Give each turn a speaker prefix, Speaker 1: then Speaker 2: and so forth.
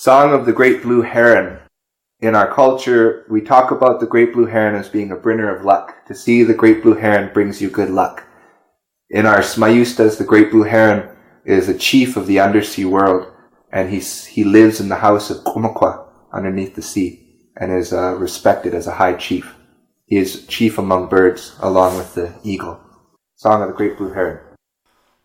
Speaker 1: Song of the Great Blue Heron. In our culture, we talk about the great blue heron as being a bringer of luck. To see the great blue heron brings you good luck. In our Smayustas, the great blue heron is a chief of the undersea world, and he lives in the house of Kumakwa underneath the sea, and is respected as a high chief. He is chief among birds, along with the eagle. Song of the Great Blue Heron.